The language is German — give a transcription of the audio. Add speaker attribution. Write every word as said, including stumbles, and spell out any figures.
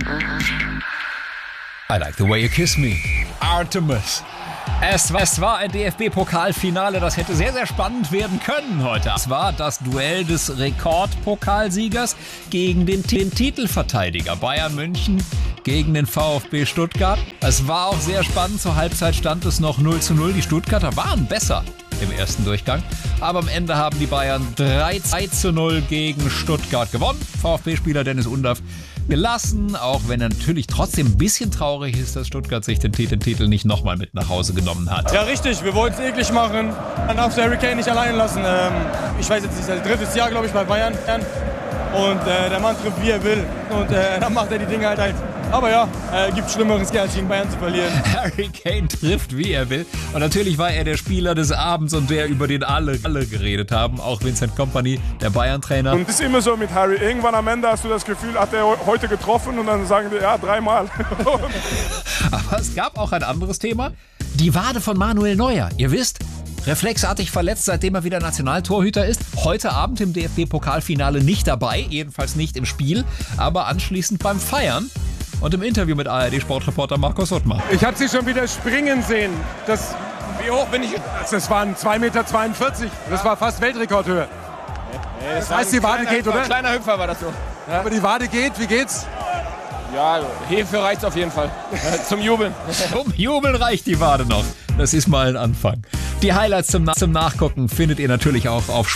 Speaker 1: I like the way you kiss me. Artemis. Es war, es war ein D F B-Pokalfinale, das hätte sehr, sehr spannend werden können heute. Es war das Duell des Rekordpokalsiegers gegen den, den Titelverteidiger Bayern München gegen den VfB Stuttgart. Es war auch sehr spannend, zur Halbzeit stand es noch null zu null. Die Stuttgarter waren besser im ersten Durchgang, aber am Ende haben die Bayern drei zu null gegen Stuttgart gewonnen. VfB-Spieler Dennis Undaff gelassen, auch wenn er natürlich trotzdem ein bisschen traurig ist, dass Stuttgart sich den Titel nicht nochmal mit nach Hause genommen hat.
Speaker 2: Ja, richtig, wir wollten es eklig machen. Man darf Harry Kane nicht allein lassen. Ähm, ich weiß jetzt nicht, das drittes Jahr, glaube ich, bei Bayern. Und äh, der Mann trifft, wie er will. Und äh, dann macht er die Dinge halt halt. Aber ja, äh, gibt Schlimmeres, als gegen Bayern zu verlieren.
Speaker 1: Harry Kane trifft, wie er will. Und natürlich war er der Spieler des Abends und der, über den alle, alle geredet haben. Auch Vincent Kompany, der Bayern-Trainer.
Speaker 3: Und es ist immer so mit Harry. Irgendwann am Ende hast du das Gefühl, hat er heute getroffen? Und dann sagen wir, ja, dreimal.
Speaker 1: Aber es gab auch ein anderes Thema. Die Wade von Manuel Neuer. Ihr wisst, reflexartig verletzt, seitdem er wieder Nationaltorhüter ist. Heute Abend im D F B-Pokalfinale nicht dabei, jedenfalls nicht im Spiel, aber anschließend beim Feiern. Und im Interview mit A R D-Sportreporter Markus Ottmar.
Speaker 4: Ich habe sie schon wieder springen sehen. Das, wie hoch bin ich? Das waren zwei Meter zweiundvierzig. Das war fast Weltrekordhöhe.
Speaker 2: Nee, das
Speaker 4: das heißt, die Wade geht, oder?
Speaker 2: Ein kleiner Hüpfer war das so.
Speaker 4: Ja. Aber die Wade geht, wie geht's?
Speaker 2: Ja, Hefe reicht's auf jeden Fall. Zum Jubeln.
Speaker 1: Zum Jubeln reicht die Wade noch. Das ist mal ein Anfang. Die Highlights zum, zum Nachgucken findet ihr natürlich auch auf